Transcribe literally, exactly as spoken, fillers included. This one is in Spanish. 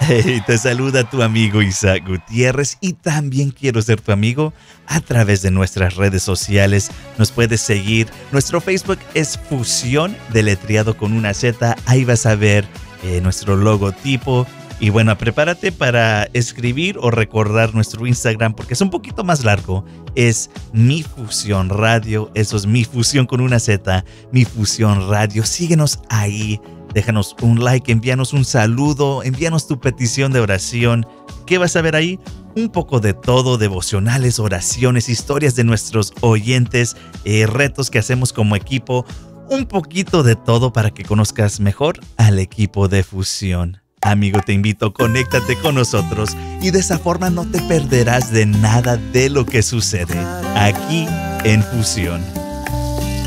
Hey, te saluda tu amigo Isaac Gutiérrez y también quiero ser tu amigo a través de nuestras redes sociales. Nos puedes seguir. Nuestro Facebook es Fusión, deletreado con una Z. Ahí vas a ver eh, nuestro logotipo. Y bueno, prepárate para escribir o recordar nuestro Instagram porque es un poquito más largo. Es Mi Fusión Radio. Eso es Mi Fusión con una Z. Mi Fusión Radio. Síguenos ahí. Déjanos un like, envíanos un saludo, envíanos tu petición de oración. ¿Qué vas a ver ahí? Un poco de todo, devocionales, oraciones, historias de nuestros oyentes, eh, retos que hacemos como equipo. Un poquito de todo para que conozcas mejor al equipo de Fusión. Amigo, te invito, conéctate con nosotros y de esa forma no te perderás de nada de lo que sucede aquí en Fusión.